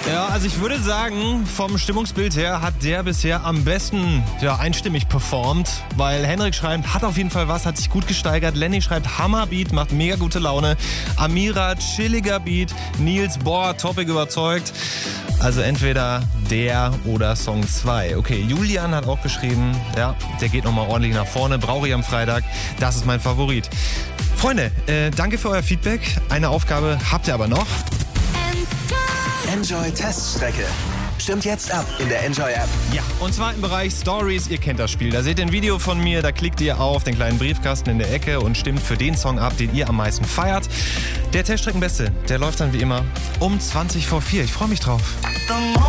Ja, also ich würde sagen, vom Stimmungsbild her hat der bisher am besten einstimmig performt, weil Henrik schreibt, hat auf jeden Fall was, hat sich gut gesteigert. Lenny schreibt, Hammerbeat, macht mega gute Laune. Amira, chilliger Beat. Nils, Topic überzeugt. Also entweder der oder Song 2. Okay, Julian hat auch geschrieben, ja, der geht nochmal ordentlich nach vorne, brauche ich am Freitag. Das ist mein Favorit. Freunde, danke für euer Feedback. Eine Aufgabe habt ihr aber noch. Enjoy Teststrecke. Stimmt jetzt ab in der Enjoy App. Ja, und zwar im Bereich Stories. Ihr kennt das Spiel. Da seht ihr ein Video von mir, da klickt ihr auf den kleinen Briefkasten in der Ecke und stimmt für den Song ab, den ihr am meisten feiert. Der Teststreckenbeste, der läuft dann wie immer um 4:20. Ich freue mich drauf.